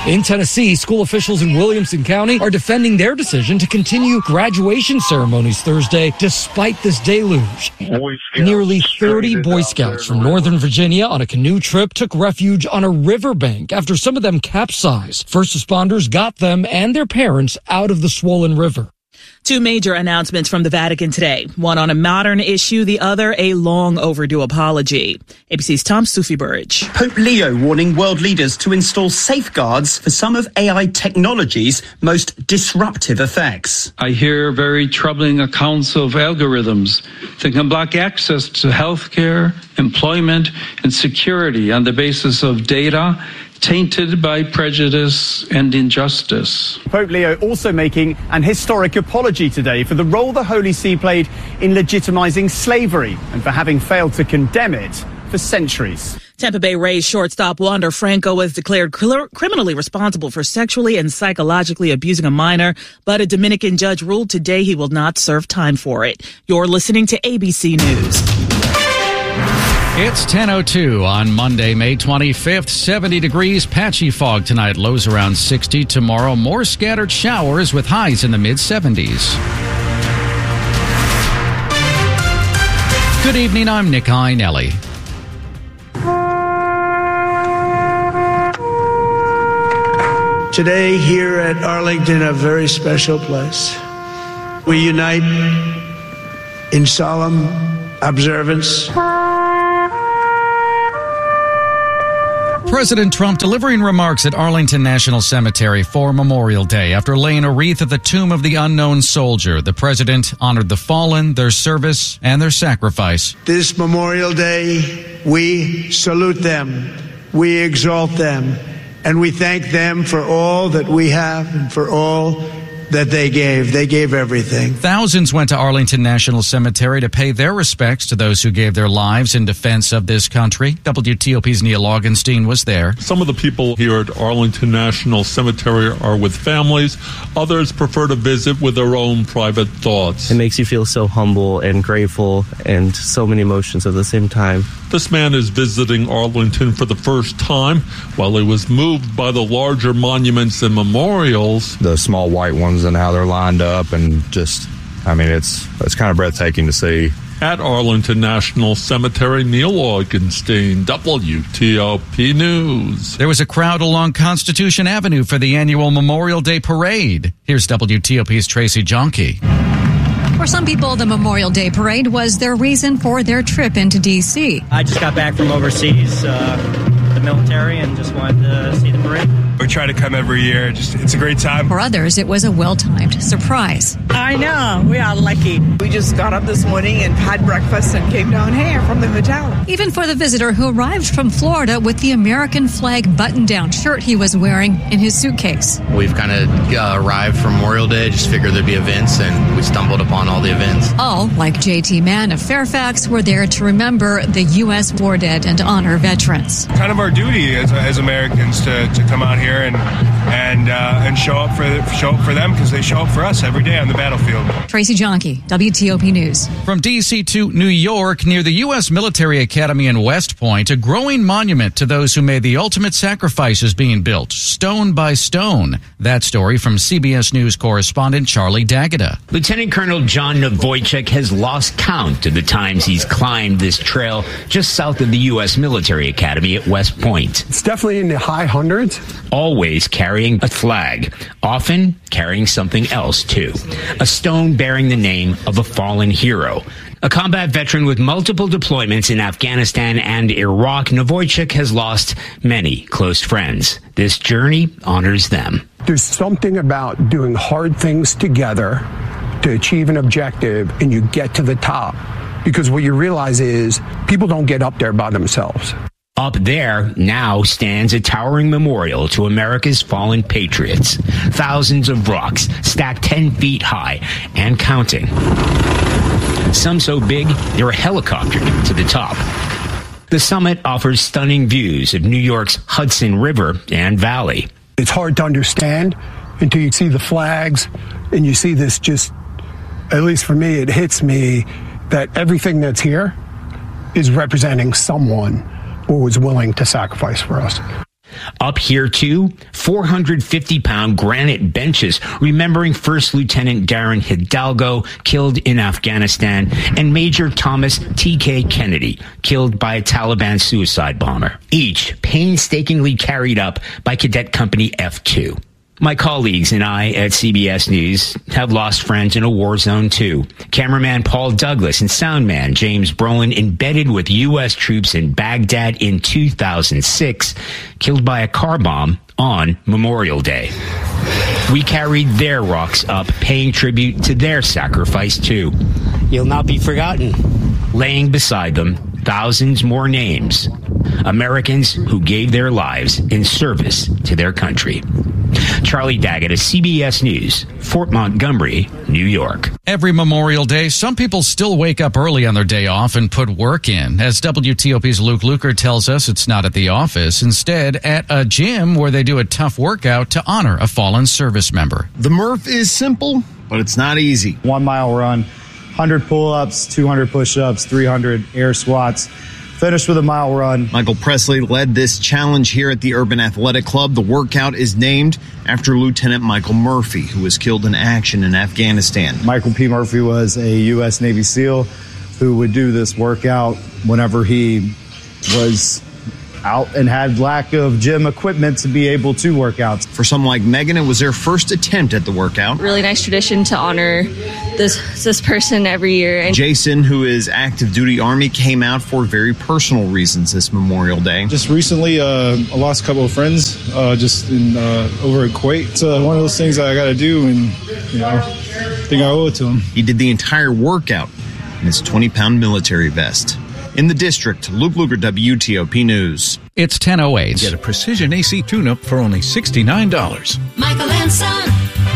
In Tennessee, school officials in Williamson County are defending their decision to continue graduation ceremonies Thursday despite this deluge. Nearly thirty Boy Scouts from Northern Virginia on a canoe trip took refuge on a riverbank after some of them capsized. First responders got them and their parents out of the swollen river. Two major announcements from the Vatican today. One on a modern issue, the other a long overdue apology. A B C's Tom Sufi-Burridge. Pope Leo warning world leaders to install safeguards for some of A I technology's most disruptive effects. I hear very troubling accounts of algorithms that can block access to healthcare, employment, and security on the basis of data tainted by prejudice and injustice. Pope Leo also making an historic apology today for the role the Holy See played in legitimizing slavery and for having failed to condemn it for centuries. Tampa Bay Rays shortstop Wander Franco was declared cl- criminally responsible for sexually and psychologically abusing a minor, but a Dominican judge ruled today he will not serve time for it. You're listening to A B C News. It's ten oh two on Monday, May twenty-fifth. seventy degrees, patchy fog tonight, lows around sixty. Tomorrow, more scattered showers with highs in the mid-seventies. Good evening, I'm Nick Einelli. Today, here at Arlington, a very special place. We unite in solemn observance. President Trump delivering remarks at Arlington National Cemetery for Memorial Day after laying a wreath at the tomb of the unknown soldier. The president honored the fallen, their service, and their sacrifice. This Memorial Day, we salute them, we exalt them, and we thank them for all that we have and for all that they gave. They gave everything. Thousands went to Arlington National Cemetery to pay their respects to those who gave their lives in defense of this country. W T O P's Neil Augenstein was there. Some of the people here at Arlington National Cemetery are with families. Others prefer to visit with their own private thoughts. It makes you feel so humble and grateful and so many emotions at the same time. This man is visiting Arlington for the first time while he was moved by the larger monuments and memorials. The small white ones and how they're lined up, and just, I mean, it's it's kind of breathtaking to see. At Arlington National Cemetery, Neil Augenstein, W T O P News. There was a crowd along Constitution Avenue for the annual Memorial Day Parade. Here's W T O P's Tracy Jonke. For some people, the Memorial Day Parade was their reason for their trip into D C. I just got back from overseas, uh, the military, and just wanted to see the parade. We try to come every year. Just, it's a great time. For others, it was a well-timed surprise. I know. We are lucky. We just got up this morning and had breakfast and came down here from the hotel. Even for the visitor who arrived from Florida with the American flag button-down shirt he was wearing in his suitcase. We've kind of uh, arrived from Memorial Day, just figured there'd be events, and we stumbled upon all the events. All, like J T Mann of Fairfax, were there to remember the U S war dead and honor veterans. Kind of our duty as, as Americans to, to come out here and and uh, and show up for show up for them, because they show up for us every day on the battlefield. Tracy Jonke, W T O P News. From D C to New York, near the U S Military Academy in West Point, a growing monument to those who made the ultimate sacrifice is being built, stone by stone. That story from C B S News correspondent Charlie D'Agata. Lieutenant Colonel John Novoichek has lost count of the times he's climbed this trail just south of the U S Military Academy at West Point. It's definitely in the high hundreds. Always carrying a flag, often carrying something else too. A stone bearing the name of a fallen hero. A combat veteran with multiple deployments in Afghanistan and Iraq, Novoichek has lost many close friends. This journey honors them. There's something about doing hard things together to achieve an objective, and you get to the top. Because what you realize is people don't get up there by themselves. Up there now stands a towering memorial to America's fallen patriots. Thousands of rocks stacked ten feet high and counting. Some so big they're helicoptered to the top. The summit offers stunning views of New York's Hudson River and Valley. It's hard to understand until you see the flags and you see this. Just, at least for me, it hits me that everything that's here is representing someone who was willing to sacrifice for us. Up here, too, four hundred fifty pound granite benches remembering First Lieutenant Darren Hidalgo, killed in Afghanistan, and Major Thomas T K Kennedy, killed by a Taliban suicide bomber, each painstakingly carried up by Cadet Company F two. My colleagues and I at C B S News have lost friends in a war zone, too. Cameraman Paul Douglas and soundman James Brolin, embedded with U S troops in Baghdad in two thousand six, killed by a car bomb on Memorial Day. We carried their rocks up, paying tribute to their sacrifice, too. You'll not be forgotten. Laying beside them, thousands more names. Americans who gave their lives in service to their country. Charlie Daggett of C B S News, Fort Montgomery, New York. Every Memorial Day, some people still wake up early on their day off and put work in. As W T O P's Luke Luker tells us, it's not at the office. Instead, at a gym where they do a tough workout to honor a fallen service member. The Murph is simple, but it's not easy. One mile run, one hundred pull-ups, two hundred push-ups, three hundred air squats. Finished with a mile run. Michael Presley led this challenge here at the Urban Athletic Club. The workout is named after Lieutenant Michael Murphy, who was killed in action in Afghanistan. Michael P. Murphy was a U S Navy SEAL who would do this workout whenever he was out and had lack of gym equipment to be able to work out. For some like Megan, it was their first attempt at the workout. Really nice tradition to honor this this person every year. And Jason, who is active duty Army, came out for very personal reasons this Memorial Day. Just recently, uh, I lost a couple of friends uh, just in, uh, over at Kuwait. It's uh, one of those things that I got to do, and you know, I think I owe it to him. He did the entire workout in his twenty pound military vest. In the district, Luke Luker, W T O P News. It's ten oh eight. Get a precision A C tune-up for only sixty-nine dollars. Michael and Son.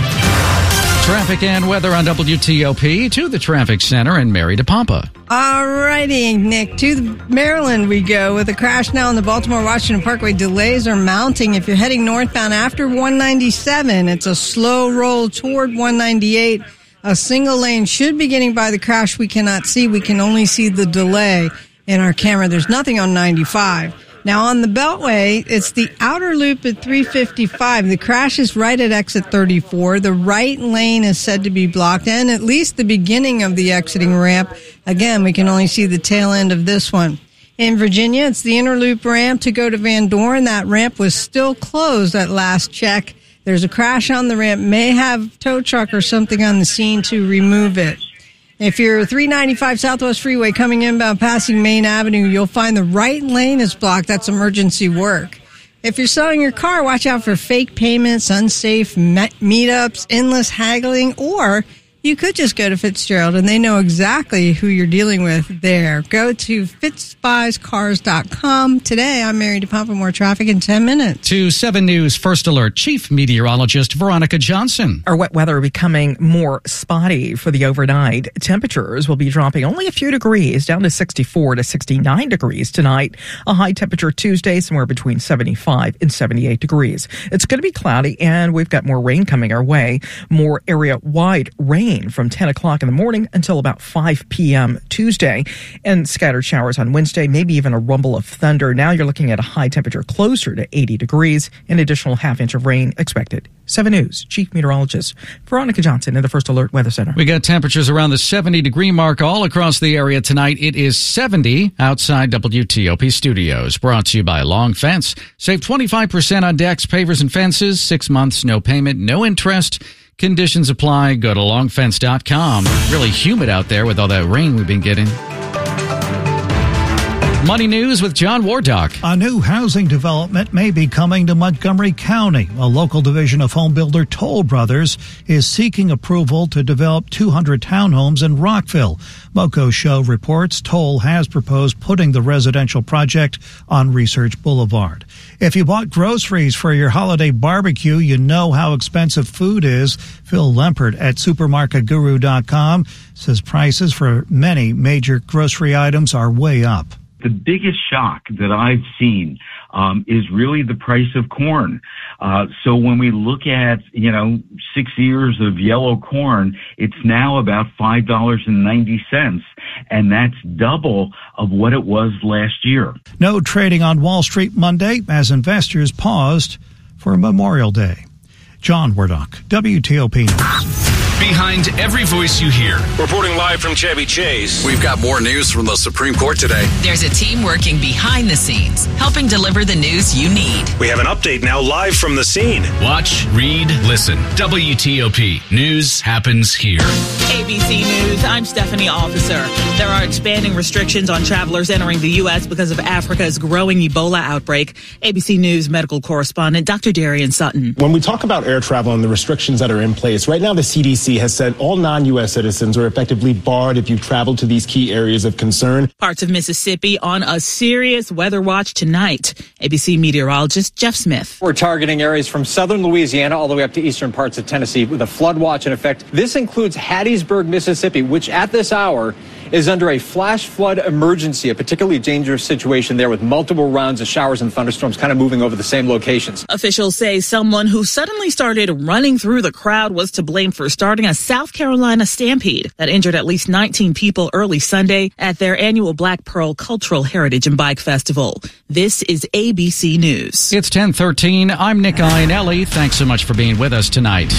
Traffic and weather on W T O P to the traffic center in Mary DePompa. All righty, Nick. To Maryland we go with a crash now on the Baltimore-Washington Parkway. Delays are mounting. If you're heading northbound after one ninety-seven, it's a slow roll toward one ninety-eight. A single lane should be getting by the crash we cannot see. We can only see the delay in our camera. There's nothing on ninety-five. Now on the Beltway, it's the outer loop at three fifty-five. The crash is right at exit thirty-four. The right lane is said to be blocked, and at least the beginning of the exiting ramp. Again, we can only see the tail end of this one. In Virginia, it's the inner loop ramp to go to Van Dorn. That ramp was still closed at last check. There's a crash on the ramp. May have tow truck or something on the scene to remove it. If you're three ninety-five Southwest Freeway coming inbound passing Main Avenue, you'll find the right lane is blocked. That's emergency work. If you're selling your car, watch out for fake payments, unsafe meetups, endless haggling, or you could just go to Fitzgerald and they know exactly who you're dealing with there. Go to fitz buys cars dot com. Today, I'm Mary DePompa. More traffic in ten minutes. To seven News First Alert Chief Meteorologist Veronica Johnson. Our wet weather becoming more spotty for the overnight. Temperatures will be dropping only a few degrees, down to sixty-four to sixty-nine degrees tonight. A high temperature Tuesday, somewhere between seventy-five and seventy-eight degrees. It's going to be cloudy, and we've got more rain coming our way. More area-wide rain from ten o'clock in the morning until about five p.m. Tuesday, and scattered showers on Wednesday, maybe even a rumble of thunder. Now you're looking at a high temperature closer to eighty degrees, an additional half inch of rain expected. seven News Chief Meteorologist Veronica Johnson in the First Alert Weather Center. We got temperatures around the seventy degree mark all across the area tonight. It is seventy outside W T O P studios. Brought to you by Long Fence. Save twenty-five percent on decks, pavers, and fences. Six months, no payment, no interest. Conditions apply. Go to long fence dot com. Really humid out there with all that rain we've been getting. Money News with John Wardock. A new housing development may be coming to Montgomery County. A local division of home builder Toll Brothers is seeking approval to develop two hundred townhomes in Rockville. Moco Show reports Toll has proposed putting the residential project on Research Boulevard. If you bought groceries for your holiday barbecue, you know how expensive food is. Phil Lempert at supermarket guru dot com says prices for many major grocery items are way up. The biggest shock that I've seen um, is really the price of corn. Uh, so when we look at, you know, six years of yellow corn, it's now about five dollars and ninety cents, and that's double of what it was last year. No trading on Wall Street Monday as investors paused for Memorial Day. John Wardock, W T O P News. Behind every voice you hear. Reporting live from Chevy Chase. We've got more news from the Supreme Court today. There's a team working behind the scenes, helping deliver the news you need. We have an update now live from the scene. Watch, read, listen. W T O P. News happens here. A B C News, I'm Stephanie Officer. There are expanding restrictions on travelers entering the U S because of Africa's growing Ebola outbreak. A B C News medical correspondent Doctor Darian Sutton. When we talk about air travel and the restrictions that are in place, right now the C D C has said all non-U S citizens are effectively barred if you travel to these key areas of concern. Parts of Mississippi on a serious weather watch tonight. A B C meteorologist Jeff Smith. We're targeting areas from southern Louisiana all the way up to eastern parts of Tennessee with a flood watch in effect. This includes Hattiesburg, Mississippi, which at this hour is under a flash flood emergency, a particularly dangerous situation there with multiple rounds of showers and thunderstorms kind of moving over the same locations. Officials say someone who suddenly started running through the crowd was to blame for starting a South Carolina stampede that injured at least nineteen people early Sunday at their annual Black Pearl Cultural Heritage and Bike Festival. This is A B C News. It's ten thirteen. I'm Nick Iannelli. Thanks so much for being with us tonight.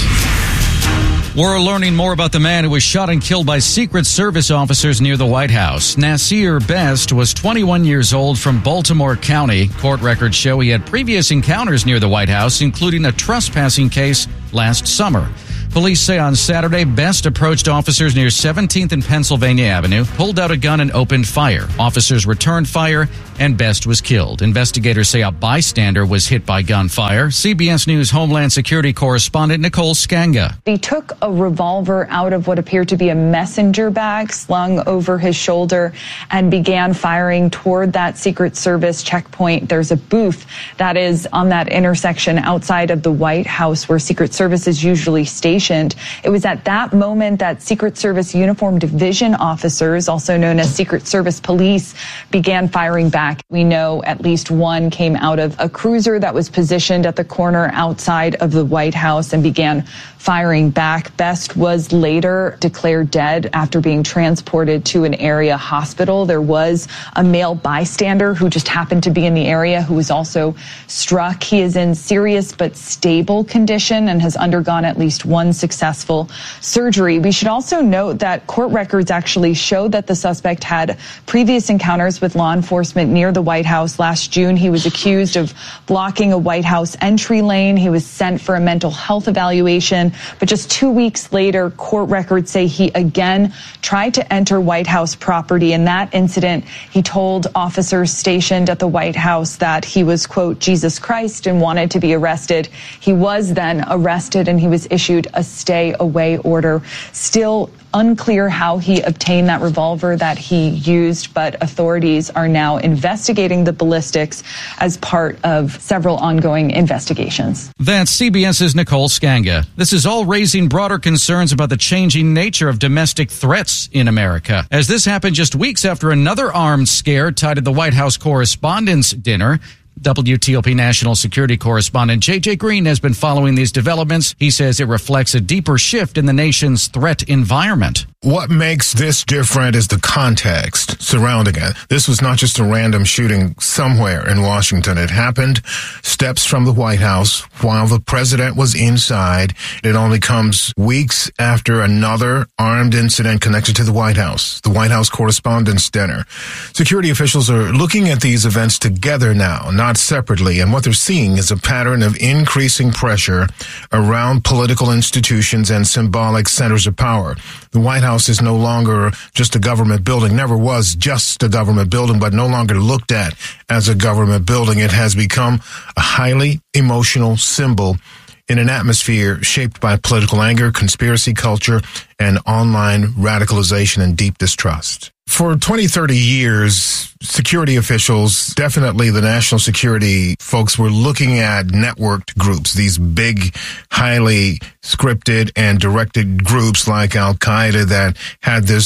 We're learning more about the man who was shot and killed by Secret Service officers near the White House. Nasir Best was twenty-one years old from Baltimore County. Court records show he had previous encounters near the White House, including a trespassing case last summer. Police say on Saturday, Best approached officers near seventeenth and Pennsylvania Avenue, pulled out a gun and opened fire. Officers returned fire, and Best was killed. Investigators say a bystander was hit by gunfire. C B S News Homeland Security correspondent Nicole Skanga. He took a revolver out of what appeared to be a messenger bag slung over his shoulder and began firing toward that Secret Service checkpoint. There's a booth that is on that intersection outside of the White House where Secret Service is usually stationed. It was at that moment that Secret Service Uniform Division officers, also known as Secret Service Police, began firing back. We know at least one came out of a cruiser that was positioned at the corner outside of the White House and began firing back. Best was later declared dead after being transported to an area hospital. There was a male bystander who just happened to be in the area who was also struck. He is in serious but stable condition and has undergone at least one successful surgery. We should also note that court records actually show that the suspect had previous encounters with law enforcement near the White House. Last June, he was accused of blocking a White House entry lane. He was sent for a mental health evaluation. But just two weeks later, court records say he again tried to enter White House property. In that incident, he told officers stationed at the White House that he was, quote, Jesus Christ and wanted to be arrested. He was then arrested and he was issued a stay away order. Still unclear how he obtained that revolver that he used, but authorities are now investigating the ballistics as part of several ongoing investigations. That's CBS's Nicole Skanga. This is all raising broader concerns about the changing nature of domestic threats in America, as this happened just weeks after another armed scare tied to the White House Correspondents' Dinner. W T O P national security correspondent J J Green has been following these developments. He says it reflects a deeper shift in the nation's threat environment. What makes this different is the context surrounding it. This was not just a random shooting somewhere in Washington. It happened steps from the White House while the president was inside. It only comes weeks after another armed incident connected to the White House, the White House Correspondents' Dinner. Security officials are looking at these events together now, not separately, and what they're seeing is a pattern of increasing pressure around political institutions and symbolic centers of power. The White House is no longer just a government building, never was just a government building, but no longer looked at as a government building. It has become a highly emotional symbol in an atmosphere shaped by political anger, conspiracy culture, and online radicalization and deep distrust. For twenty, thirty years, security officials, definitely the national security folks, were looking at networked groups, these big, highly scripted and directed groups like Al-Qaeda that had this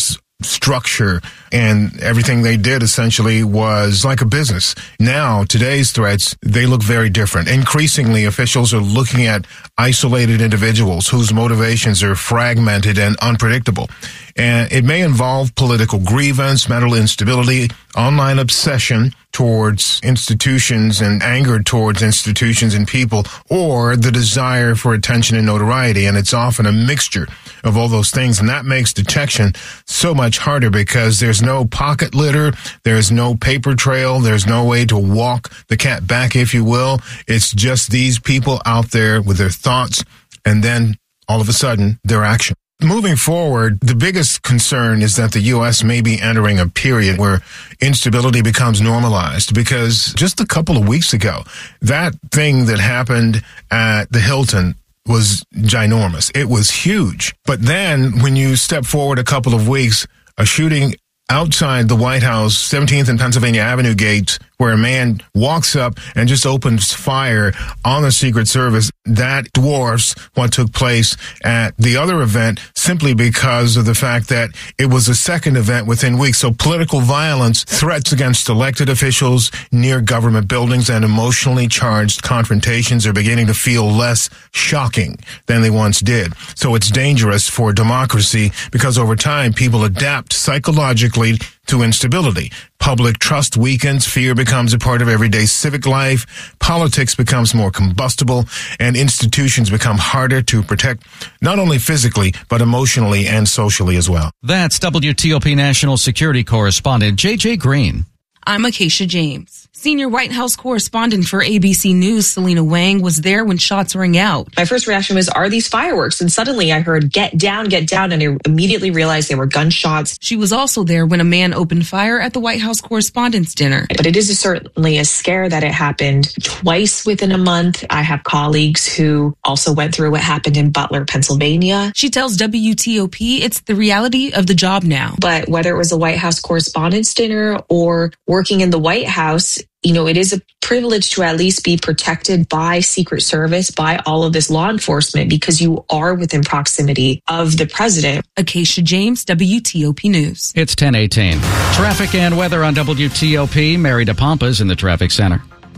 structure, and everything they did essentially was like a business. Now, today's threats, they look very different. Increasingly, officials are looking at isolated individuals whose motivations are fragmented and unpredictable. And it may involve political grievance, mental instability, online obsession towards institutions and anger towards institutions and people, or the desire for attention and notoriety. And it's often a mixture of all those things. And that makes detection so much harder because there's no pocket litter. There's no paper trail. There's no way to walk the cat back, if you will. It's just these people out there with their thoughts and then all of a sudden their action. Moving forward, the biggest concern is that the U S may be entering a period where instability becomes normalized, because just a couple of weeks ago, that thing that happened at the Hilton was ginormous. It was huge. But then when you step forward a couple of weeks, a shooting outside the White House, seventeenth and Pennsylvania Avenue gates, where a man walks up and just opens fire on the Secret Service, that dwarfs what took place at the other event simply because of the fact that it was a second event within weeks. So political violence, threats against elected officials near government buildings, and emotionally charged confrontations are beginning to feel less shocking than they once did. So it's dangerous for democracy because over time people adapt psychologically to instability. Public trust weakens, fear becomes a part of everyday civic life, politics becomes more combustible, and institutions become harder to protect, not only physically, but emotionally and socially as well. That's W T O P National Security Correspondent J J Green. I'm Acacia James. Senior White House correspondent for A B C News, Selena Wang, was there when shots rang out. My first reaction was, are these fireworks? And suddenly I heard, get down, get down, and I immediately realized they were gunshots. She was also there when a man opened fire at the White House Correspondents' Dinner. But it is a, certainly a scare that it happened twice within a month. I have colleagues who also went through what happened in Butler, Pennsylvania. She tells W T O P it's the reality of the job now. But whether it was a White House Correspondents' Dinner or working in the White House, you know, it is a privilege to at least be protected by Secret Service, by all of this law enforcement, because you are within proximity of the president. Acacia James, W T O P News. It's ten eighteen. Traffic and weather on W T O P. Mary DePompas in the traffic center.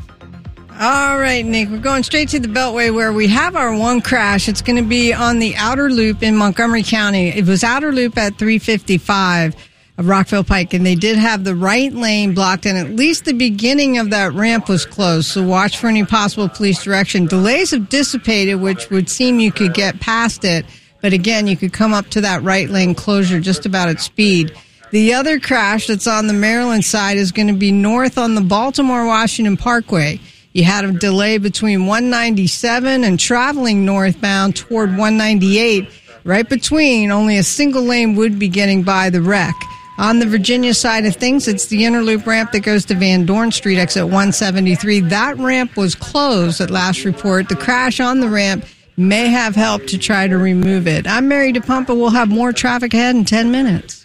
All right, Nick, we're going straight to the Beltway where we have our one crash. It's going to be on the outer loop in Montgomery County. It was outer loop at three fifty-five. Of Rockville Pike, and they did have the right lane blocked, and at least the beginning of that ramp was closed, so watch for any possible police direction. Delays have dissipated, which would seem you could get past it, but again, you could come up to that right lane closure just about at speed. The other crash that's on the Maryland side is going to be north on the Baltimore-Washington Parkway. You had a delay between one ninety-seven and traveling northbound toward one ninety-eight. Right between, only a single lane would be getting by the wreck. On the Virginia side of things, it's the inner loop ramp that goes to Van Dorn Street, exit one seventy-three. That ramp was closed at last report. The crash on the ramp may have helped to try to remove it. I'm Mary DePompa. We'll have more traffic ahead in ten minutes.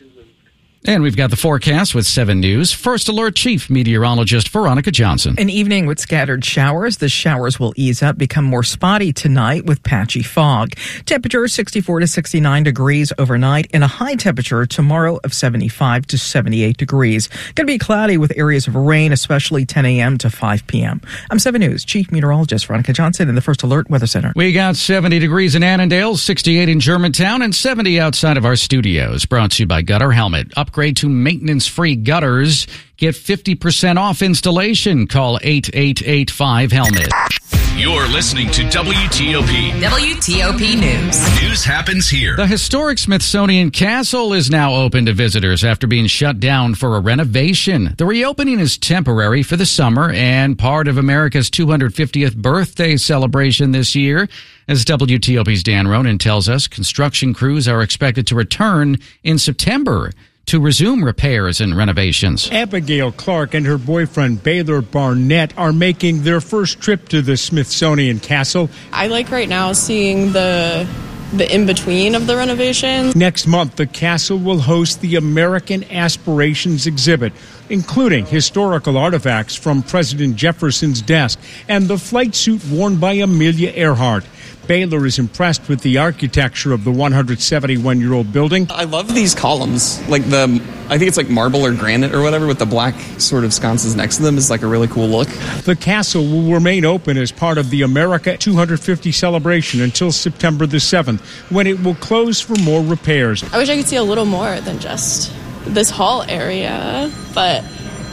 And we've got the forecast with seven News. First Alert Chief Meteorologist Veronica Johnson. An evening with scattered showers. The showers will ease up, become more spotty tonight with patchy fog. Temperature sixty-four to sixty-nine degrees overnight, and a high temperature tomorrow of seventy-five to seventy-eight degrees. Going to be cloudy with areas of rain, especially ten a.m. to five p.m. I'm seven News Chief Meteorologist Veronica Johnson in the First Alert Weather Center. We got seventy degrees in Annandale, sixty-eight in Germantown, and seventy outside of our studios. Brought to you by Gutter Helmet. Upgrade to maintenance-free gutters. Get fifty percent off installation. Call eight eight eight five helmet. You're listening to W T O P. W T O P News. News happens here. The historic Smithsonian Castle is now open to visitors after being shut down for a renovation. The reopening is temporary for the summer and part of America's two hundred fiftieth birthday celebration this year. As W T O P's Dan Ronan tells us, construction crews are expected to return in September to resume repairs and renovations. Abigail Clark and her boyfriend Baylor Barnett are making their first trip to the Smithsonian Castle. I like right now seeing the the in-between of the renovation. Next month, the castle will host the American Aspirations exhibit, including historical artifacts from President Jefferson's desk and the flight suit worn by Amelia Earhart. Baylor is impressed with the architecture of the one hundred seventy-one-year-old building. I love these columns. Like the, I think it's like marble or granite or whatever with the black sort of sconces next to them is like a really cool look. The castle will remain open as part of the America two hundred fifty celebration until September the seventh, when it will close for more repairs. I wish I could see a little more than just this hall area, but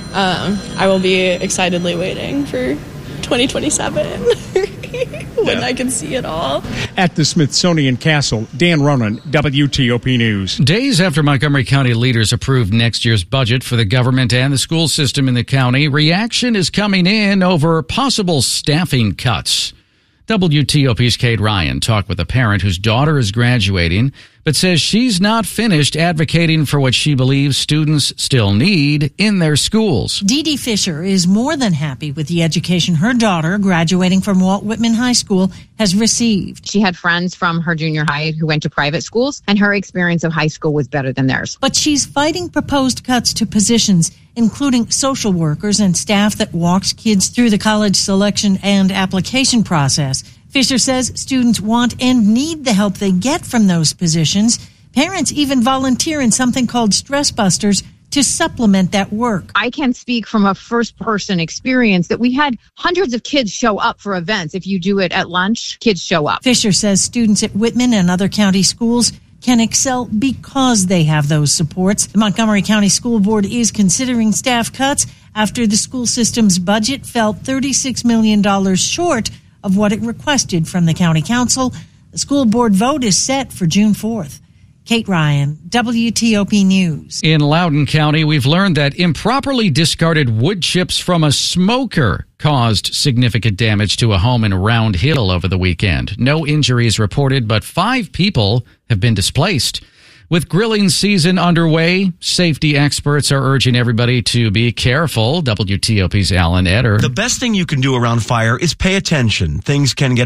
um, I will be excitedly waiting for twenty twenty-seven when yeah. I can see it all. At the Smithsonian Castle, Dan Ronan, W T O P News. Days after Montgomery County leaders approved next year's budget for the government and the school system in the county, reaction is coming in over possible staffing cuts. W T O P's Kate Ryan talked with a parent whose daughter is graduating, but says she's not finished advocating for what she believes students still need in their schools. Dee Dee Fisher is more than happy with the education her daughter, graduating from Walt Whitman High School, has received. She had friends from her junior high who went to private schools, and her experience of high school was better than theirs. But she's fighting proposed cuts to positions, including social workers and staff that walks kids through the college selection and application process. Fisher says students want and need the help they get from those positions. Parents even volunteer in something called Stress Busters to supplement that work. I can speak from a first-person experience that we had hundreds of kids show up for events. If you do it at lunch, kids show up. Fisher says students at Whitman and other county schools can excel because they have those supports. The Montgomery County School Board is considering staff cuts after the school system's budget fell thirty-six million dollars short of what it requested from the county council. The school board vote is set for June fourth. Kate Ryan, W T O P News. In Loudoun County, we've learned that improperly discarded wood chips from a smoker caused significant damage to a home in Round Hill over the weekend. No injuries reported, but five people have been displaced. With grilling season underway, safety experts are urging everybody to be careful. W T O P's Alan Etter. The best thing you can do around fire is pay attention. Things can get